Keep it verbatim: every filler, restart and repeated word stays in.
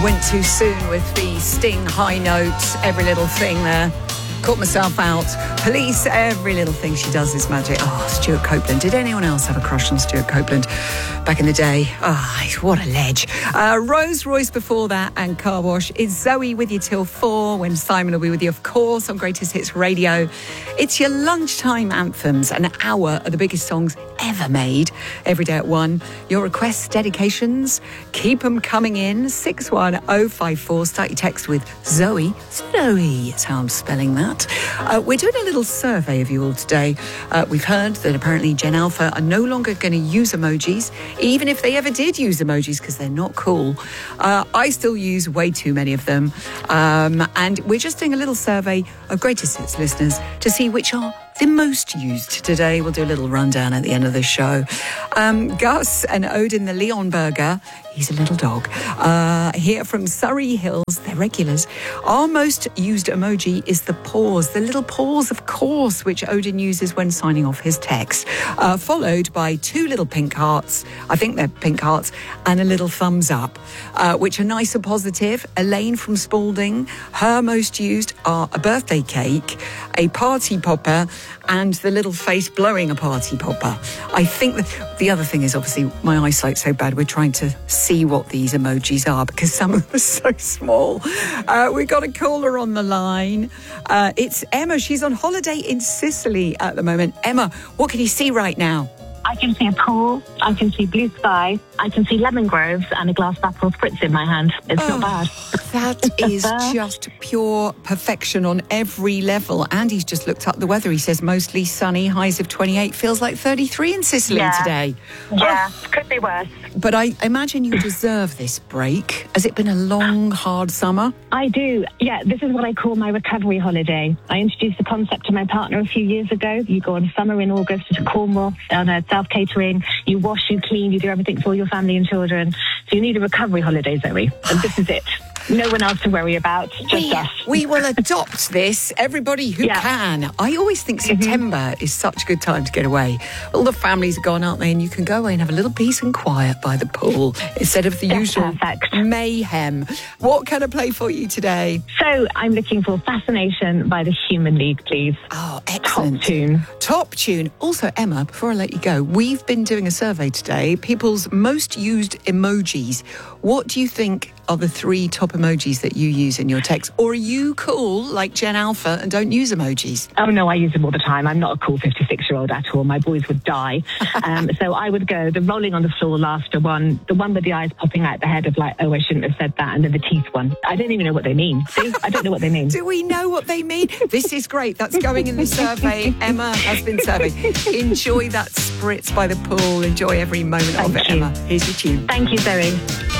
went too soon with the Sting high notes, every little thing there. Caught myself out. Police, every little thing she does is magic. Oh, Stuart Copeland. Did anyone else have a crush on Stuart Copeland back in the day? Oh, what a ledge. Uh, Rose Royce before that and Car Wash. It's Zoe with you till four, when Simon will be with you, of course, on Greatest Hits Radio. It's your lunchtime anthems, an hour of the biggest songs ever made, every day at one. Your requests, dedications, keep them coming in. six one oh five four. Start your text with Zoe. Zoe is how I'm spelling that. Uh, we're doing a little survey of you all today. Uh, we've heard that apparently Gen Alpha are no longer going to use emojis, even if they ever did use emojis, because they're not cool. Uh, I still use way too many of them. Um, and we're just doing a little survey of Greatest Hits listeners to see which are the most used today. We'll do a little rundown at the end of the show. Um, Gus and Odin the Leonberger, he's a little dog, uh, here from Surrey Hills, they're regulars. Our most used emoji is the pause, the little pause, of course, which Odin uses when signing off his text, uh, followed by two little pink hearts, I think they're pink hearts, and a little thumbs up, uh, which are nice and positive. Elaine from Spalding, her most used are a birthday cake, a party popper, and the little face blowing a party popper. I think that the other thing is, obviously, my eyesight's so bad, we're trying to see what these emojis are because some of them are so small. Uh, we've got a caller on the line. Uh, it's Emma. She's on holiday in Sicily at the moment. Emma, what can you see right now? I can see a pool, I can see blue sky, I can see lemon groves and a glass of Aperol Spritz in my hand. It's oh, not bad. That is just pure perfection on every level. Andy's just looked up the weather. He says mostly sunny, highs of twenty-eight, feels like thirty-three in Sicily yeah. today. Yeah, oh. Could be worse. But I imagine you deserve this break. Has it been a long, hard summer? I do. Yeah, this is what I call my recovery holiday. I introduced the concept to my partner a few years ago. You go on summer in August to Cornwall on a self-catering. You wash, you clean, you do everything for your family and children. So you need a recovery holiday, Zoe. And this is it. No one else to worry about, just we, us. We will adopt this, everybody who yeah. can. I always think September mm-hmm. is such a good time to get away. All the families are gone, aren't they? And you can go away and have a little peace and quiet by the pool instead of the That's usual perfect. mayhem. What can I play for you today? So I'm looking for Fascination by the Human League, please. Oh, excellent. Top tune. Top tune. Also, Emma, before I let you go, we've been doing a survey today, people's most used emojis. What do you think are the three top emojis that you use in your text? Or are you cool like Gen Alpha and don't use emojis? Oh, no, I use them all the time. I'm not a cool fifty-six-year-old at all. My boys would die. um, so I would go the rolling on the floor laughter one, the one with the eyes popping out the head of like, oh, I shouldn't have said that, and then the teeth one. I don't even know what they mean. See? I don't know what they mean. Do we know what they mean? This is great. That's going in the survey. Emma has been surveyed. Enjoy that spritz by the pool. Enjoy every moment Thank of it, you. Emma. Here's your tune. Thank you, Zoe.